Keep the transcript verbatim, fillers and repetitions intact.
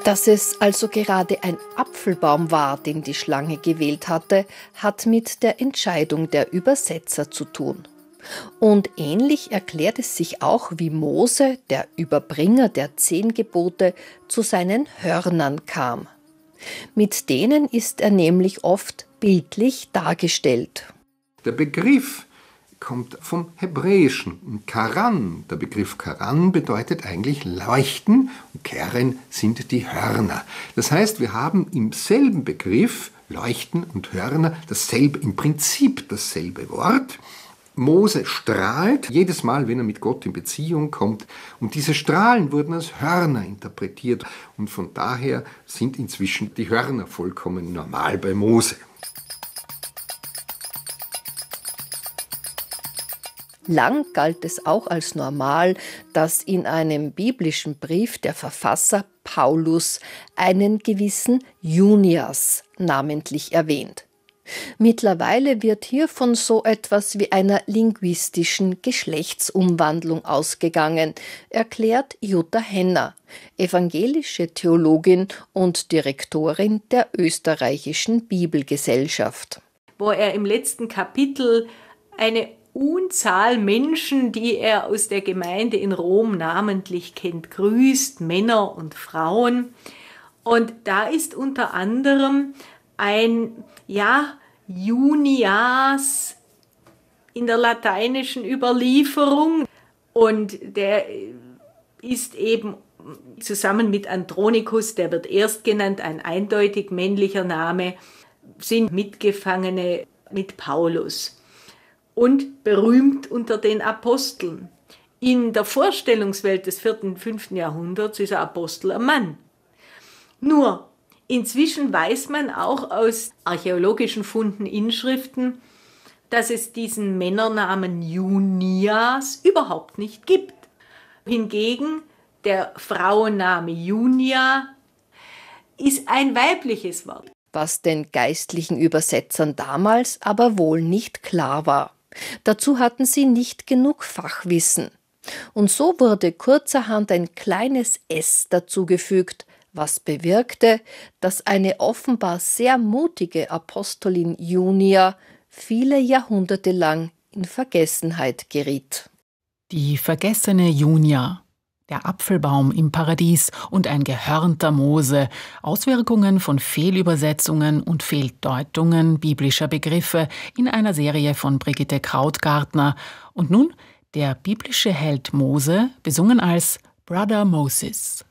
Dass es also gerade ein Apfelbaum war, den die Schlange gewählt hatte, hat mit der Entscheidung der Übersetzer zu tun. Und ähnlich erklärt es sich auch, wie Mose, der Überbringer der zehn Gebote, zu seinen Hörnern kam. Mit denen ist er nämlich oft bildlich dargestellt. Der Begriff kommt vom Hebräischen, Karan. Der Begriff Karan bedeutet eigentlich leuchten und Keren sind die Hörner. Das heißt, wir haben im selben Begriff, Leuchten und Hörner, dasselbe, im Prinzip dasselbe Wort. Mose strahlt jedes Mal, wenn er mit Gott in Beziehung kommt. Und diese Strahlen wurden als Hörner interpretiert. Und von daher sind inzwischen die Hörner vollkommen normal bei Mose. Lang galt es auch als normal, dass in einem biblischen Brief der Verfasser Paulus einen gewissen Junias namentlich erwähnt. Mittlerweile wird hier von so etwas wie einer linguistischen Geschlechtsumwandlung ausgegangen, erklärt Jutta Henner, evangelische Theologin und Direktorin der Österreichischen Bibelgesellschaft. Wo er im letzten Kapitel eine Unzahl Menschen, die er aus der Gemeinde in Rom namentlich kennt, grüßt, Männer und Frauen. Und da ist unter anderem ein, ja, Junias in der lateinischen Überlieferung. Und der ist eben zusammen mit Andronicus, der wird erst genannt, ein eindeutig männlicher Name, sind Mitgefangene mit Paulus. Und berühmt unter den Aposteln. In der Vorstellungswelt des vierten und fünften Jahrhunderts ist ein Apostel ein Mann. Nur, inzwischen weiß man auch aus archäologischen Funden, Inschriften, dass es diesen Männernamen Junias überhaupt nicht gibt. Hingegen der Frauenname Junia ist ein weibliches Wort. Was den geistlichen Übersetzern damals aber wohl nicht klar war. Dazu hatten sie nicht genug Fachwissen. Und so wurde kurzerhand ein kleines S dazugefügt, was bewirkte, dass eine offenbar sehr mutige Apostolin Junia viele Jahrhunderte lang in Vergessenheit geriet. Die vergessene Junia. Der Apfelbaum im Paradies und ein gehörnter Mose, Auswirkungen von Fehlübersetzungen und Fehldeutungen biblischer Begriffe in einer Serie von Brigitte Krautgartner. Und nun der biblische Held Mose, besungen als Brother Moses.